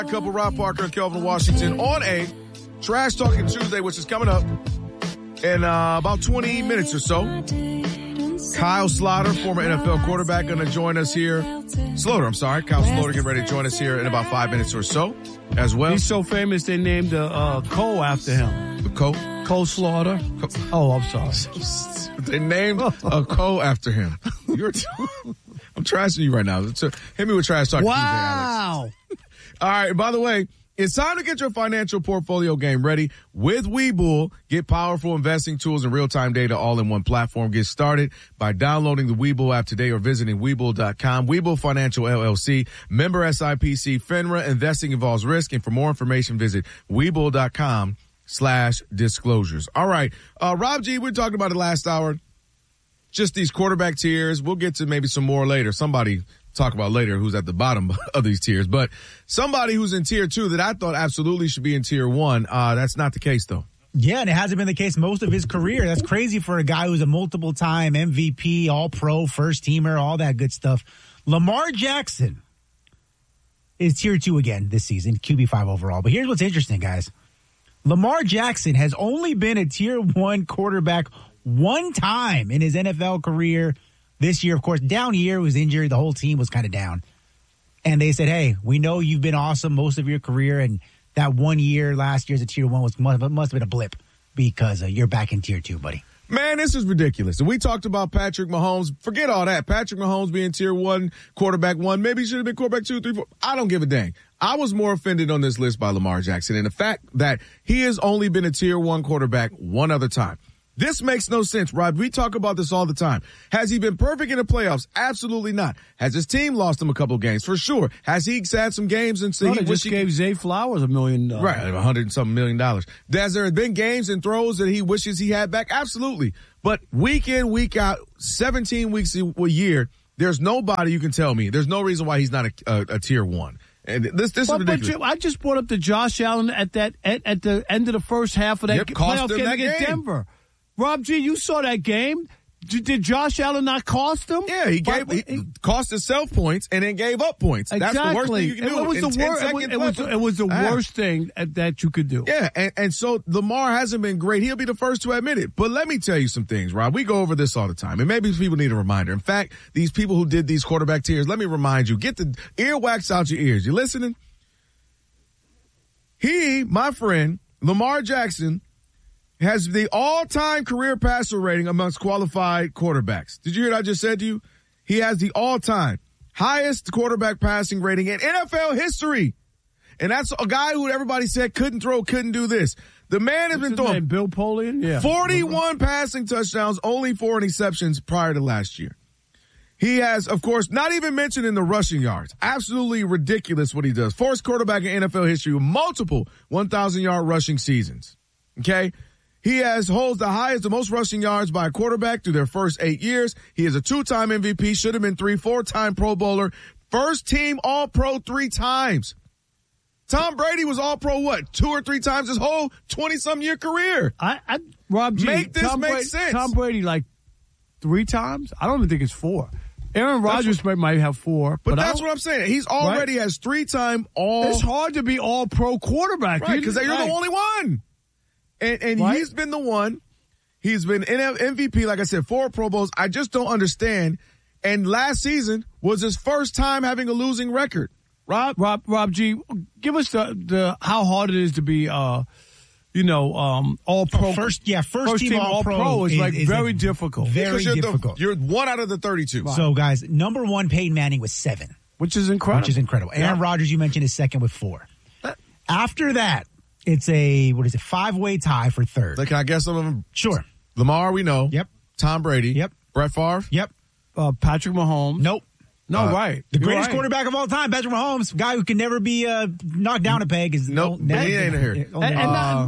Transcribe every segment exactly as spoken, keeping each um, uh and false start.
A couple, Rob Parker and Kelvin Washington on a Trash Talking Tuesday, which is coming up in uh, about twenty minutes or so. Kyle Sloter, former N F L quarterback, going to join us here. Sloter, I'm sorry. Kyle Sloter getting ready to join us here in about five minutes or so as well. He's so famous they named a uh, Cole after him. The Cole? Cole Slaughter. Co- oh, I'm sorry. They named a Cole after him. You're t- I'm trashing you right now. So, hit me with Trash Talking Tuesday, wow. Alex. All right, by the way, it's time to get your financial portfolio game ready with Webull. Get powerful investing tools and real-time data all in one platform. Get started by downloading the Webull app today or visiting Webull dot com. Webull Financial L L C, member S I P C, FINRA. Investing involves risk, and for more information, visit Webull dot com slash disclosures. All right, uh, Rob G, we talked about it last hour. Just these quarterback tiers. We'll get to maybe some more later. Somebody talk about later who's at the bottom of these tiers, but somebody who's in tier two that I thought absolutely should be in tier one. Uh, that's not the case though. Yeah, and it hasn't been the case most of his career. That's crazy for a guy who's a multiple time M V P, all pro, first teamer, all that good stuff. Lamar Jackson is tier two again this season, Q B five overall. But here's what's interesting, guys. Lamar Jackson has only been a tier one quarterback one time in his N F L career. This year, of course, down year, was injured. The whole team was kind of down. And they said, hey, we know you've been awesome most of your career, and that one year last year as a tier one was must, must have been a blip because uh, you're back in tier two, buddy. Man, this is ridiculous. And we talked about Patrick Mahomes. Forget all that. Patrick Mahomes being tier one, quarterback one. Maybe he should have been quarterback two, three, four. I don't give a dang. I was more offended on this list by Lamar Jackson and the fact that he has only been a tier one quarterback one other time. This makes no sense, Rob. We talk about this all the time. Has he been perfect in the playoffs? Absolutely not. Has his team lost him a couple of games? For sure. Has he had some games and so no, he they just gave he... Zay Flowers a million dollars. Right, a hundred and something million dollars. Has there been games and throws that he wishes he had back? Absolutely. But week in, week out, seventeen weeks a year, there's nobody you can tell me. There's no reason why he's not a, a, a tier one. And this, this but, is ridiculous. But I just brought up the Josh Allen at that at, at the end of the first half of that yep, playoff game against game. Denver. Rob G, you saw that game. Did Josh Allen not cost him? Yeah, he gave he, he cost himself points and then gave up points. Exactly. That's the worst thing you can do. It was in the worst. It was, it was, it was the ah. worst thing that you could do. Yeah, and, and so Lamar hasn't been great. He'll be the first to admit it. But let me tell you some things, Rob. We go over this all the time, and maybe people need a reminder. In fact, these people who did these quarterback tiers, let me remind you: get the earwax out your ears. You listening? He, my friend, Lamar Jackson, has the all-time career passer rating amongst qualified quarterbacks. Did you hear what I just said to you? He has the all-time highest quarterback passing rating in N F L history. And that's a guy who everybody said couldn't throw, couldn't do this. The man has What's been throwing name? Bill Polian? Yeah. forty-one passing touchdowns, only four interceptions prior to last year. He has, of course, not even mentioned in the rushing yards. Absolutely ridiculous what he does. First quarterback in N F L history with multiple one thousand yard rushing seasons. Okay? He has holds the highest, the most rushing yards by a quarterback through their first eight years. He is a two-time M V P, should have been three, four-time Pro Bowler, first team All-Pro three times. Tom Brady was All-Pro what, two or three times his whole twenty-some year career. I, I Rob G, make this Tom make Brady, sense. Tom Brady like three times. I don't even think it's four. Aaron Rodgers what, might have four, but, but that's what I'm saying. He's already right? has three-time All. It's hard to be All-Pro quarterback, right? Because you're right. the only one. And, and right? he's been the one. He's been M V P, like I said, four Pro Bowls. I just don't understand. And last season was his first time having a losing record. Rob, Rob, Rob G, give us the, the how hard it is to be, uh, you know, um, all pro. Oh, first, yeah, first, first team, team all, all pro, pro is, is like is very difficult. Very you're difficult. The, you're one out of the thirty-two. Right. So, guys, number one, Peyton Manning with seven, which is incredible. Which is incredible. Aaron yeah. Rodgers, you mentioned, is second with four. Uh, After that, it's a what is it? Five-way tie for third. Like, can I guess some of them? Sure. Lamar, we know. Yep. Tom Brady. Yep. Brett Favre. Yep. Uh, Patrick Mahomes. Nope. No, uh, right. The You're greatest right. quarterback of all time, Patrick Mahomes, guy who can never be uh, knocked down a peg. Is nope. No, he ain't here. And, and, uh,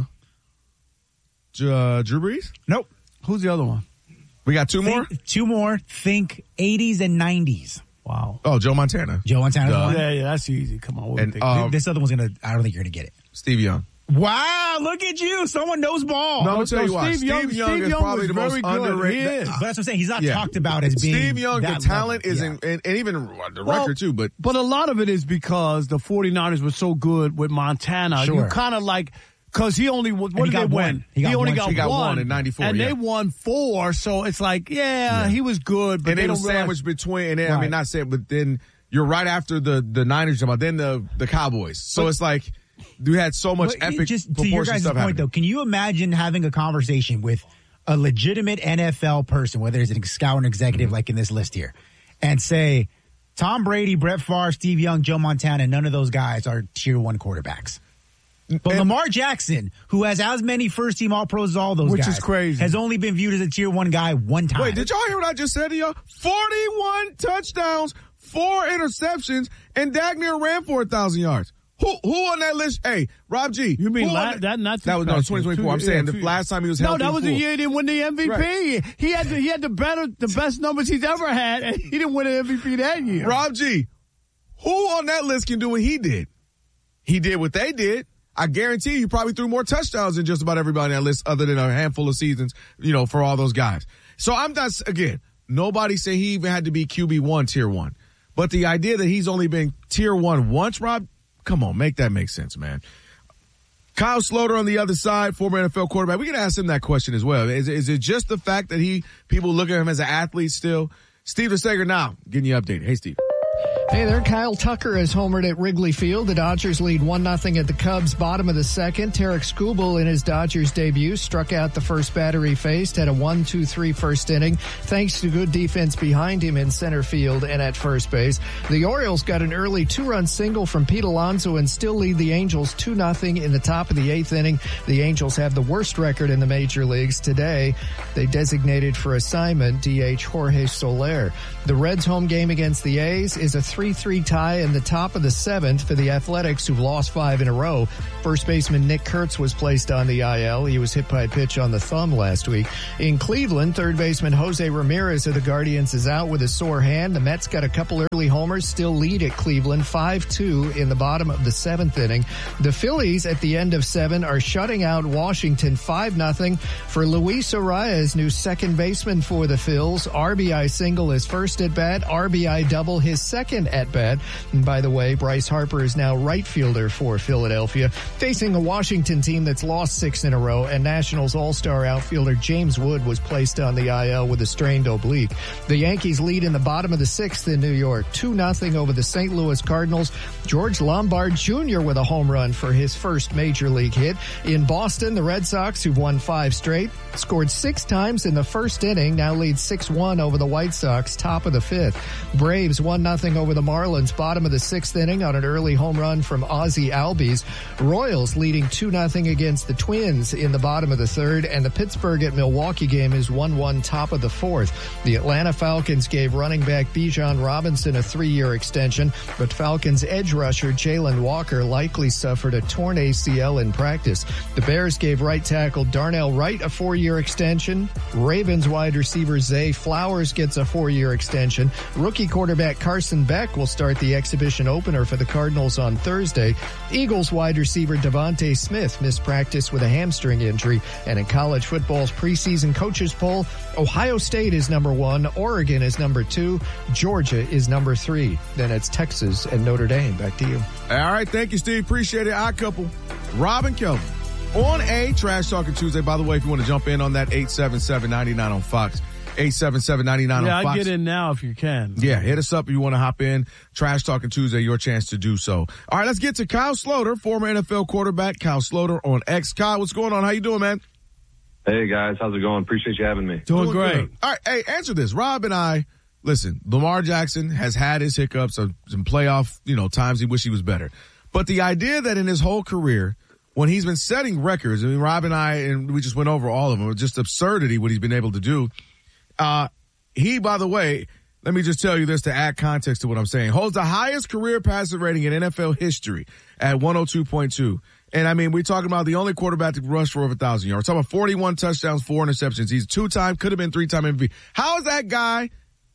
uh, Drew Brees? Nope. Who's the other one? We got two think, more? Two more. Think eighties and nineties. Wow. Oh, Joe Montana. Joe Montana's one. Yeah, yeah, that's easy. Come on. And, um, this other one's going to, I don't think you're going to get it. Steve Young. Wow, look at you. Someone knows ball. No, I'm going to tell So you why. Steve Steve Young- Young, Steve is Young probably was the most very good. underrated. He is. But that's what I'm saying. He's not Yeah. talked about as being Steve Young, the that talent level. is, Yeah. in, and, and even the Well, record too, but But a lot of it is because the 49ers were so good with Montana. Sure. You kind of like, because he only, what he did got they one. win? He got only one. got He got one. one in ninety-four, And yeah. they won four, so it's like, yeah, Yeah. he was good, but and they they don't were realize- sandwiched between, and then, I Right. mean, not saying, but then you're right after the, the Niners, about then the, the Cowboys. So But- it's like, you had so much But epic just to your proportion guys' stuff point, happening. though, can you imagine having a conversation with a legitimate N F L person, whether it's a scout or executive Mm-hmm. like in this list here, and say, Tom Brady, Brett Favre, Steve Young, Joe Montana, none of those guys are tier one quarterbacks. But And- Lamar Jackson, who has as many first team All Pros as all those Which guys, is crazy. has only been viewed as a tier one guy one time. Wait, did y'all hear what I just said to y'all? forty-one touchdowns, four interceptions, and Dagner ran for a thousand yards. Who who on that list? Hey, Rob G. You mean who la- on that? Not that was no past twenty twenty-four. year. I'm Two- saying yeah, the two- last time he was No, healthy. that was full. the year he didn't win the M V P. Right. He had the, he had the better the best numbers he's ever had, and he didn't win an M V P that year. Rob G. Who on that list can do what he did? He did what they did. I guarantee you, he probably threw more touchdowns than just about everybody on that list, other than a handful of seasons, you know, for all those guys. So I'm not, again, nobody say he even had to be Q B one, tier one. But the idea that he's only been tier one once, Rob, come on, make that make sense, man. Kyle Sloter on the other side, former N F L quarterback. We can ask him that question as well. Is, is it just the fact that he, people look at him as an athlete still? Steve DeSager now, getting you updated. Hey, Steve. Hey there, Kyle Tucker has homered at Wrigley Field. The Dodgers lead one nothing at the Cubs' bottom of the second. Tarek Skubal in his Dodgers debut struck out the first batter he faced, had a one two three first inning, thanks to good defense behind him in center field and at first base. The Orioles got an early two-run single from Pete Alonso and still lead the Angels two nothing in the top of the eighth inning. The Angels have the worst record in the major leagues today. They designated for assignment D H Jorge Soler. The Reds' home game against the A's is a three three tie in the top of the seventh for the Athletics, who've lost five in a row. First baseman Nick Kurtz was placed on the I L. He was hit by a pitch on the thumb last week. In Cleveland, third baseman Jose Ramirez of the Guardians is out with a sore hand. The Mets got a couple early homers, still lead at Cleveland five two in the bottom of the seventh inning. The Phillies at the end of seven are shutting out Washington five nothing. For Luis Arias, new second baseman for the Phils, R B I single his first at bat, R B I double his second at bat. And by the way, Bryce Harper is now right fielder for Philadelphia, facing a Washington team that's lost six in a row, and Nationals all-star outfielder James Wood was placed on the I L with a strained oblique. The Yankees lead in the bottom of the sixth in New York, two nothing over the Saint Louis Cardinals. George Lombard Junior with a home run for his first major league hit. In Boston, the Red Sox, who've won five straight, scored six times in the first inning, now lead six one over the White Sox, top of the fifth. Braves one nothing over the Marlins, bottom of the sixth inning on an early home run from Ozzie Albies. Royals leading two nothing against the Twins in the bottom of the third, and the Pittsburgh at Milwaukee game is one one top of the fourth. The Atlanta Falcons gave running back Bijan Robinson a three-year extension, but Falcons edge rusher Jalen Walker likely suffered a torn A C L in practice. The Bears gave right tackle Darnell Wright a four-year extension. Ravens wide receiver Zay Flowers gets a four-year extension. Rookie quarterback Carson Beck will start the exhibition opener for the Cardinals on Thursday. Eagles wide receiver Devontae Smith missed practice with a hamstring injury. And in college football's preseason coaches poll, Ohio State is number one, Oregon is number two, Georgia is number three. Then it's Texas and Notre Dame. Back to you. All right, thank you, Steve. Appreciate it. Odd couple, Rob and Kelvin on a Trash Talking Tuesday. By the way, if you want to jump in on that, eight seven seven, nine nine on Fox. eight seven seven, nine nine Yeah, on Fox. I get in now if you can. Yeah, hit us up if you want to hop in. Trash Talking Tuesday, your chance to do so. All right, let's get to Kyle Sloter, former N F L quarterback. Kyle Sloter on X. Kyle, what's going on? How you doing, man? Hey, guys. How's it going? Appreciate you having me. Doing great. Good. All right, hey, answer this. Rob and I, listen, Lamar Jackson has had his hiccups of some playoff, you know, times he wish he was better. But the idea that in his whole career, when he's been setting records, I mean, Rob and I, and we just went over all of them, it's just absurdity what he's been able to do. Uh, he, by the way, let me just tell you this to add context to what I'm saying, holds the highest career passer rating in N F L history at one oh two point two. And I mean, we're talking about the only quarterback to rush for over a thousand yards. We're talking about forty-one touchdowns, four interceptions. He's two-time, could have been three-time M V P. How is that guy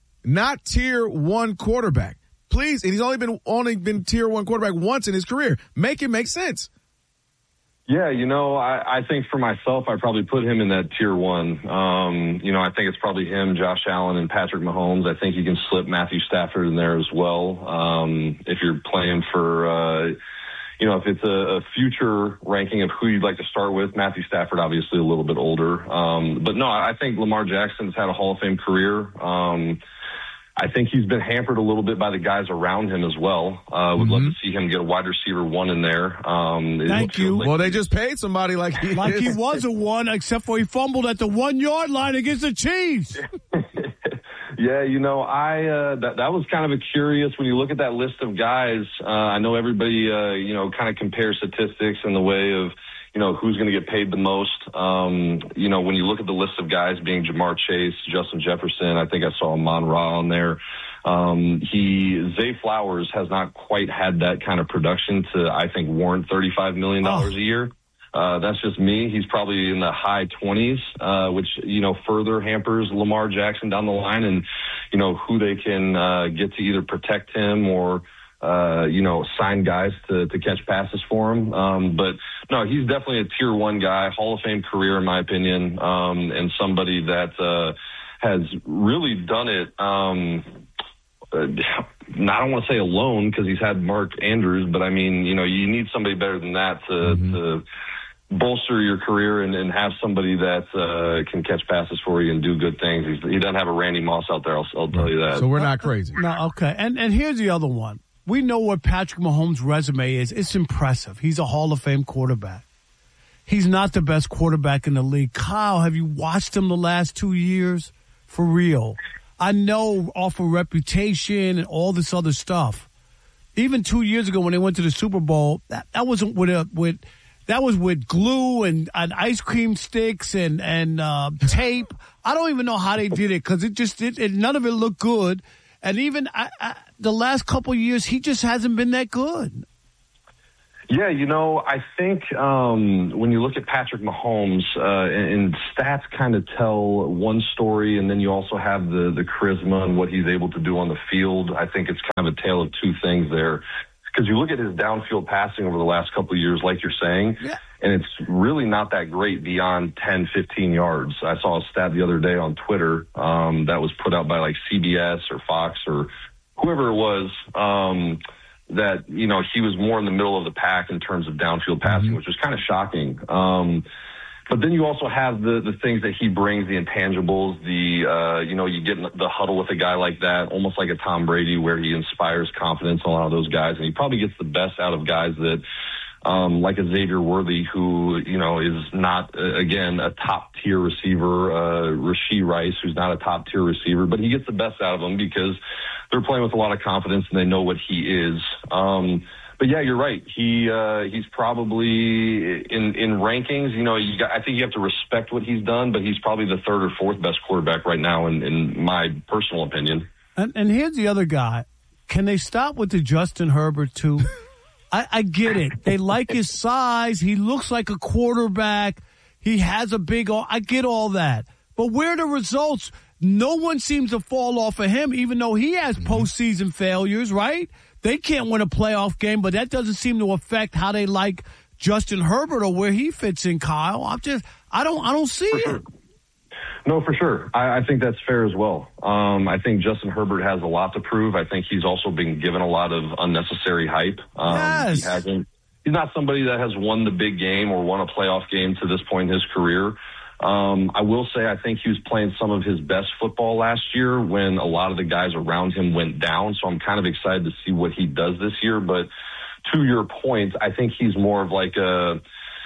not tier one quarterback? Please, and he's only been only been tier one quarterback once in his career. Make it make sense. Yeah, you know, I, I think for myself, I probably put him in that tier one. Um, you know, I think it's probably him, Josh Allen, and Patrick Mahomes. I think you can slip Matthew Stafford in there as well. Um, if you're playing for, uh, you know, if it's a, a future ranking of who you'd like to start with, Matthew Stafford, obviously a little bit older. Um, but no, I think Lamar Jackson's had a Hall of Fame career. Um, I think he's been hampered a little bit by the guys around him as well. Uh, would mm-hmm. love to see him get a wide receiver one in there. Um, Thank you. Like well, they just paid somebody like he like is. he was a one, except for he fumbled at the one yard line against the Chiefs. Yeah, you know, I uh, that that was kind of a curious when you look at that list of guys. Uh, I know everybody, uh, you know, kind of compares statistics in the way of, you know, who's going to get paid the most. Um, you know, when you look at the list of guys being Jamar Chase, Justin Jefferson, I think I saw Amon Ra on there. Um, he, Zay Flowers has not quite had that kind of production to, I think, warrant thirty-five million dollars oh. a year. Uh, that's just me. He's probably in the high twenties, uh, which, you know, further hampers Lamar Jackson down the line and, you know, who they can, uh, get to either protect him or, uh, you know, sign guys to, to catch passes for him. Um, but no, he's definitely a tier one guy, Hall of Fame career, in my opinion. Um, and somebody that, uh, has really done it, um, uh, I don't want to say alone because he's had Mark Andrews, but I mean, you know, you need somebody better than that to, mm-hmm. to bolster your career and, and have somebody that uh, can catch passes for you and do good things. He's, he doesn't have a Randy Moss out there, I'll, I'll tell you that. So we're not crazy. No, okay. And and here's the other one. We know what Patrick Mahomes' resume is. It's impressive. He's a Hall of Fame quarterback. He's not the best quarterback in the league. Kyle, have you watched him the last two years? For real. I know off of reputation and all this other stuff. Even two years ago when they went to the Super Bowl, that, that wasn't with a with that was with glue and, and ice cream sticks and and uh, tape. I don't even know how they did it because it just it, it, none of it looked good. And even I, I, the last couple of years, he just hasn't been that good. Yeah, you know, I think um, when you look at Patrick Mahomes, uh, and, and stats kind of tell one story, and then you also have the, the charisma and what he's able to do on the field. I think it's kind of a tale of two things there. Because you look at his downfield passing over the last couple of years, like you're saying, yeah. and it's really not that great beyond ten, fifteen yards. I saw a stat the other day on Twitter um, that was put out by like C B S or Fox or whoever it was, um, that, you know, he was more in the middle of the pack in terms of downfield passing, mm-hmm. which was kind of shocking. Um, but then you also have the, the things that he brings, the intangibles, the, uh, you know, you get in the huddle with a guy like that, almost like a Tom Brady, where he inspires confidence in a lot of those guys. And he probably gets the best out of guys that, um, like a Xavier Worthy, who, you know, is not, uh, again, a top tier receiver, uh, Rashee Rice, who's not a top tier receiver, but he gets the best out of them because they're playing with a lot of confidence and they know what he is. Um, But yeah, you're right. He uh, he's probably in in rankings. You know, you got, I think you have to respect what he's done, but he's probably the third or fourth best quarterback right now, in, in my personal opinion. And, and here's the other guy. Can they stop with the Justin Herbert too? I, I get it. They like his size. He looks like a quarterback. He has a big. I get all that. But where are the results? No one seems to fall off of him, even though he has postseason failures, right? They can't win a playoff game, but that doesn't seem to affect how they like Justin Herbert or where he fits in, Kyle. I'm just, I don't, I don't see for sure. it. No, for sure. I, I think that's fair as well. Um, I think Justin Herbert has a lot to prove. I think he's also been given a lot of unnecessary hype. Um, yes. He hasn't, he's not somebody that has won the big game or won a playoff game to this point in his career. Um, I will say I think he was playing some of his best football last year when a lot of the guys around him went down. So I'm kind of excited to see what he does this year. But to your point, I think he's more of like a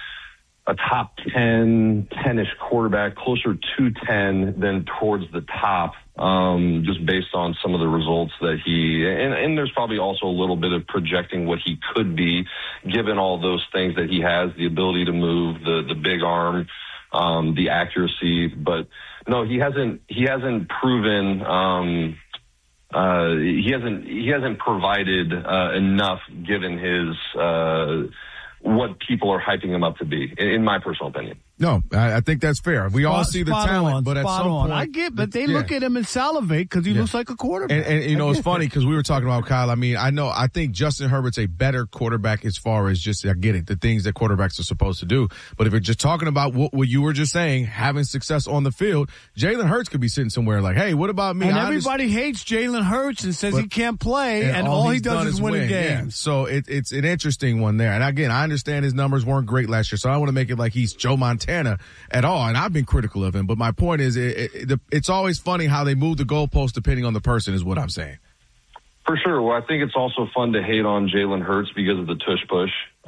a top ten, ten-ish quarterback, closer to ten than towards the top, um, just based on some of the results that he and, and there's probably also a little bit of projecting what he could be given all those things that he has, the ability to move, the the big arm, Um, the accuracy, but no, he hasn't. He hasn't proven. Um, uh, he hasn't. He hasn't provided uh, enough, given his uh, what people are hyping him up to be, in, in my personal opinion. No, I, I think that's fair. We Spot, all see the talent, on, but at some on. point, I get, but they yeah. look at him and salivate because he Yeah. looks like a quarterback. And, and you know, it's funny because we were talking about Kyle. I mean, I know, I think Justin Herbert's a better quarterback as far as just, I get it, the things that quarterbacks are supposed to do. But if you're just talking about what, what you were just saying, having success on the field, Jalen Hurts could be sitting somewhere like, hey, what about me? And I everybody just, hates Jalen Hurts and says but, he can't play, and, and all, all he he's does done is win, win games. Yeah. So it, it's an interesting one there. And again, I understand his numbers weren't great last year, so I don't want to make it like he's Joe Montana at all. And I've been critical of him, but my point is, it, it, it's always funny how they move the goalpost depending on the person, is what I'm saying. For sure. Well, I think it's also fun to hate on Jalen Hurts because of the tush push.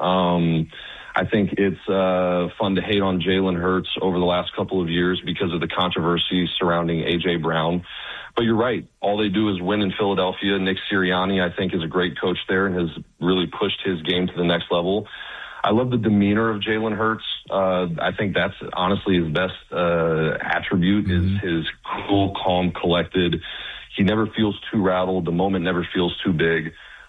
Um, I think it's uh, fun to hate on Jalen Hurts over the last couple of years because of the controversy surrounding A J Brown. But you're right. All they do is win in Philadelphia. Nick Sirianni, I think, is a great coach there and has really pushed his game to the next level. I love the demeanor of Jalen Hurts. Uh, I think that's honestly his best uh, attribute mm-hmm. is his cool, calm, collected. He never feels too rattled. The moment never feels too big.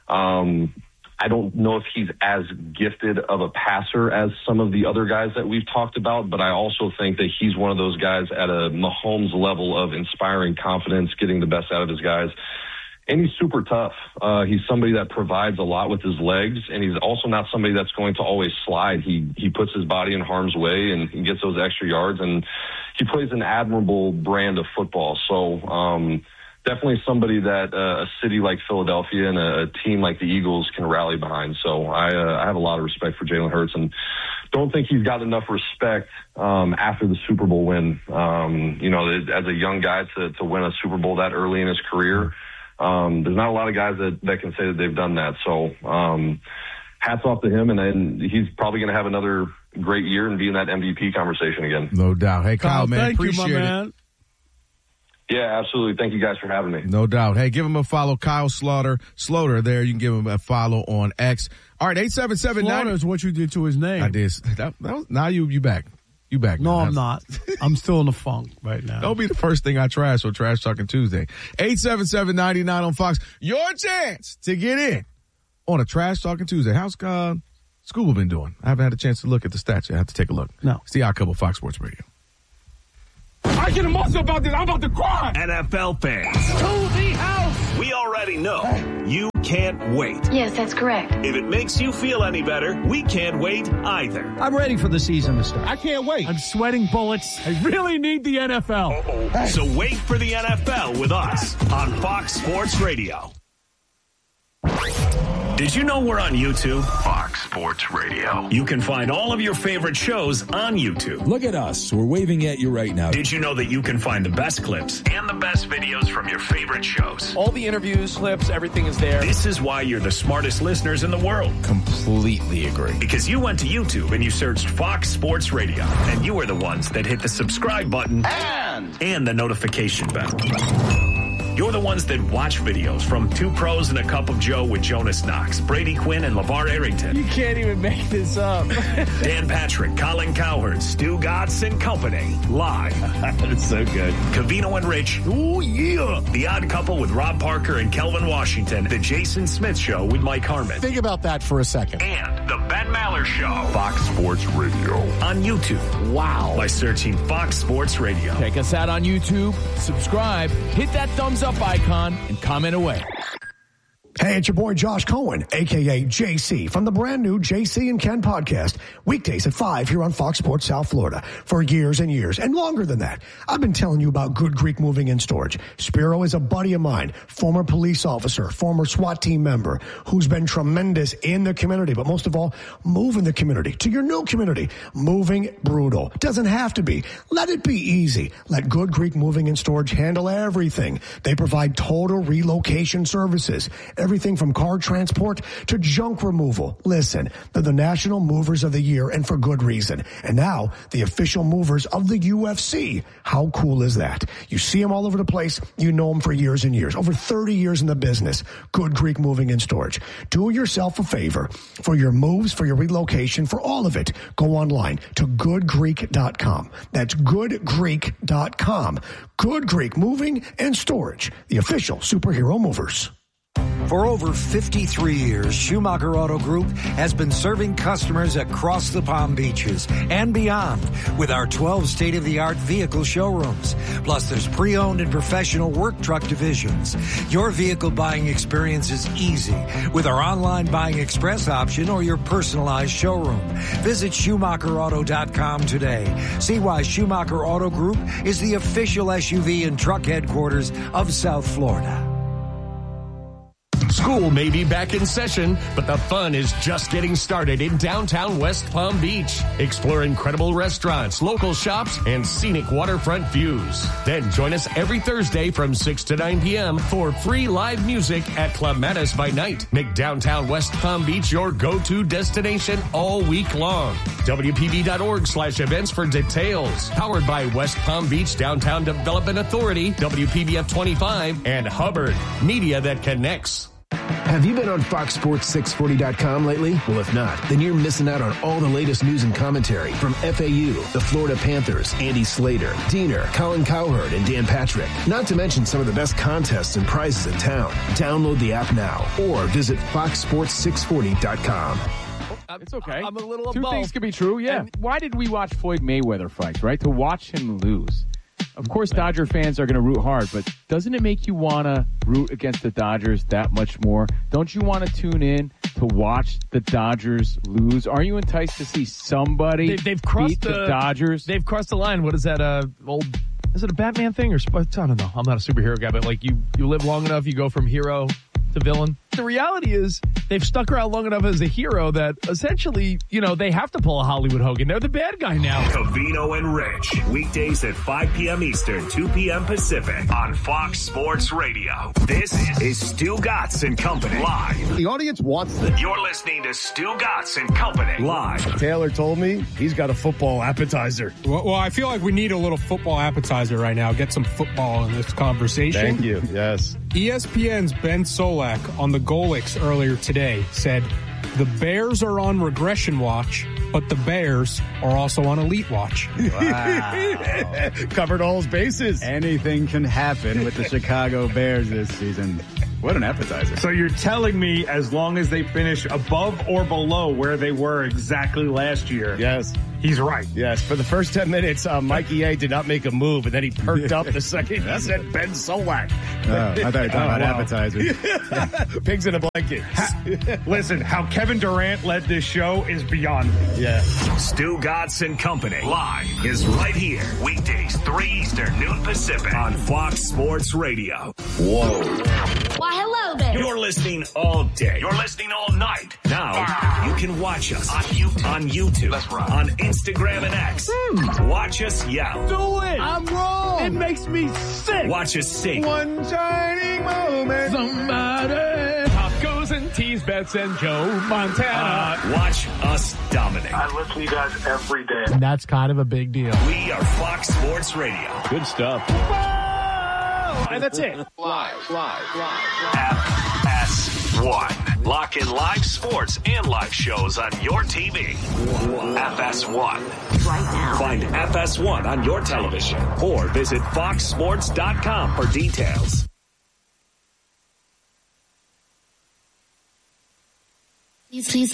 Um, I don't know if he's as gifted of a passer as some of the other guys that we've talked about, but I also think that he's one of those guys at a Mahomes level of inspiring confidence, getting the best out of his guys. And he's super tough. Uh, he's somebody that provides a lot with his legs, and he's also not somebody that's going to always slide. He he puts his body in harm's way, and he gets those extra yards, and he plays an admirable brand of football. So um, definitely somebody that uh, a city like Philadelphia and a, a team like the Eagles can rally behind. So I, uh, I have a lot of respect for Jalen Hurts, and don't think he's got enough respect um, after the Super Bowl win. Um, you know, as a young guy to, to win a Super Bowl that early in his career, Um, there's not a lot of guys that, that can say that they've done that. So um, hats off to him, and, and he's probably going to have another great year and be in that M V P conversation again. No doubt. Hey, Kyle, Kyle man, thank appreciate you, my it. man. Yeah, absolutely. Thank you guys for having me. No doubt. Hey, give him a follow, Kyle Slaughter. Slaughter there. You can give him a follow on X. All right, eight seven seven nine. Slaughter is what you did to his name. I did. That, that was, now you you back. You back. No, man. I'm not. I'm still in the funk right now. Don't be the first thing I trash on Trash Talking Tuesday. eight seven seven, nine nine on Fox. Your chance to get in on a Trash Talking Tuesday. How's uh, Scuba been doing? I haven't had a chance to look at the stats yet. I have to take a look. No. It's the Odd Couple, Fox Sports Radio. I get emotional about this. I'm about to cry. N F L fans. To the house. We already know you can't wait. Yes, that's correct. If it makes you feel any better, we can't wait either. I'm ready for the season to start. I can't wait. I'm sweating bullets. I really need the N F L. Uh-oh. So wait for the N F L with us on Fox Sports Radio. Did you know we're on YouTube? Fox Sports Radio. You can find all of your favorite shows on YouTube. Look at us. We're waving at you right now. Did you know that you can find the best clips and the best videos from your favorite shows? All the interviews, clips, everything is there. This is why you're the smartest listeners in the world. Completely agree. Because you went to YouTube and you searched Fox Sports Radio, and you were the ones that hit the subscribe button And, and the notification bell. You're the ones that watch videos from Two Pros and a Cup of Joe with Jonas Knox, Brady Quinn, and LeVar Arrington. You can't even make this up. Dan Patrick, Colin Cowherd, Stu Gatz, and company. Live. That's so good. Cavino and Rich. Oh, yeah. The Odd Couple with Rob Parker and Kelvin Washington. The Jason Smith Show with Mike Harmon. Think about that for a second. And the Ben Maller Show. Fox Sports Radio. On YouTube. Wow. By searching Fox Sports Radio. Check us out on YouTube. Subscribe. Hit that thumbs up icon and comment away. Hey, it's your boy Josh Cohen, a k a. J C, from the brand new J C and Ken podcast, weekdays at five here on Fox Sports South Florida. For years and years, and longer than that, I've been telling you about Good Greek Moving and Storage. Spiro is a buddy of mine, former police officer, former SWAT team member, who's been tremendous in the community, but most of all, moving the community to your new community. Moving brutal. Doesn't have to be. Let it be easy. Let Good Greek Moving and Storage handle everything. They provide total relocation services. Everything from car transport to junk removal. Listen, they're the National Movers of the Year, and for good reason. And now, the official movers of the U F C. How cool is that? You see them all over the place. You know them for years and years. Over thirty years in the business. Good Greek Moving and Storage. Do yourself a favor. For your moves, for your relocation, for all of it, go online to good greek dot com. That's good greek dot com. Good Greek Moving and Storage. The official superhero movers. For over fifty-three years, Schumacher Auto Group has been serving customers across the Palm Beaches and beyond with our twelve state-of-the-art vehicle showrooms. Plus, there's pre-owned and professional work truck divisions. Your vehicle buying experience is easy with our online Buying Express option or your personalized showroom. Visit Schumacher Auto dot com today. See why Schumacher Auto Group is the official S U V and truck headquarters of South Florida. School may be back in session, but the fun is just getting started in downtown West Palm Beach. Explore incredible restaurants, local shops, and scenic waterfront views. Then join us every Thursday from six to nine p.m. for free live music at Club Mattis by Night. Make downtown West Palm Beach your go-to destination all week long. W P B dot org slash events for details. Powered by West Palm Beach Downtown Development Authority, W P B F twenty-five, and Hubbard, media that connects. Have you been on Fox Sports six forty dot com lately? Well, if not, then you're missing out on all the latest news and commentary from F A U, the Florida Panthers, Andy Slater, Diener, Colin Cowherd, and Dan Patrick. Not to mention some of the best contests and prizes in town. Download the app now or visit fox sports six forty dot com. It's okay. I'm a little Two above. things could be true, yeah. And why did we watch Floyd Mayweather fights, right? To watch him lose. Of course, Dodger fans are going to root hard, but doesn't it make you want to root against the Dodgers that much more? Don't you want to tune in to watch the Dodgers lose? Are you enticed to see somebody they, they've crossed beat the, the Dodgers? They've crossed the line. What is that, uh, old... Is it a Batman thing or... I don't know. I'm not a superhero guy, but like you, you live long enough, you go from hero to villain. The reality is they've stuck around long enough as a hero that essentially, you know, they have to pull a Hollywood Hogan. They're the bad guy now. Covino and Rich, weekdays at five p.m. Eastern, two p.m. Pacific on Fox Sports Radio. This is Stu Gatz and Company live. The audience wants this. You're listening to Stu Gatz and Company live. Taylor told me he's got a football appetizer. Well, well, I feel like we need a little football appetizer right now. Get some football in this conversation. Thank you. Yes. E S P N's Ben Solak on the Golix earlier today said the Bears are on regression watch, but the Bears are also on elite watch. Wow. Covered all his bases. Anything can happen with the Chicago Bears this season. What an appetizer. So you're telling me as long as they finish above or below where they were exactly last year. Yes. He's right. Yes. For the first ten minutes, uh, Mikey A did not make a move, and then he perked up the second he said Ben Solak. Oh, I thought you were talking oh, about wow. appetizers. Pigs in a blanket. Listen, how Kevin Durant led this show is beyond me. Yeah. Stu Gatz and Company live is right here. Weekdays, three Eastern, noon Pacific on Fox Sports Radio. Whoa. Why, hello there. You're listening all day. You're listening all night. Now, you can watch us on YouTube, on, YouTube, Let's run. on Instagram and X. Hmm. Watch us yell. Do it. I'm wrong. It makes me sick. Watch us sing. One shining moment. Somebody. Tacos and teas, bets and Joe Montana. Uh, watch us dominate. I listen to you guys every day. And that's kind of a big deal. We are Fox Sports Radio. Good stuff. And that's it. Live, live, live. F S one. Lock in live sports and live shows on your T V. F S one. Right now. Find F S one on your television or visit fox sports dot com for details. Please, please.